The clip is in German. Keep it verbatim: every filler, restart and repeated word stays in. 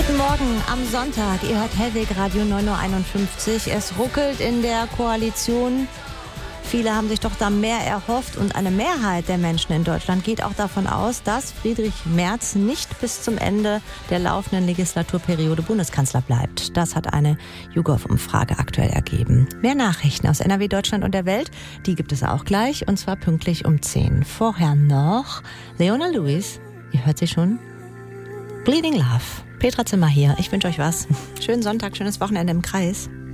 Guten Morgen am Sonntag. Ihr hört Hellweg Radio neun Uhr einundfünfzig. Es ruckelt in der Koalition. Viele haben sich doch da mehr erhofft und eine Mehrheit der Menschen in Deutschland geht auch davon aus, dass Friedrich Merz nicht bis zum Ende der laufenden Legislaturperiode Bundeskanzler bleibt. Das hat eine YouGov-Umfrage aktuell ergeben. Mehr Nachrichten aus N R W, Deutschland und der Welt, die gibt es auch gleich und zwar pünktlich um zehn. Vorher noch Leona Lewis, ihr hört sie schon, Bleeding Love. Petra Zimmer hier, ich wünsche euch was. Schönen Sonntag, schönes Wochenende im Kreis.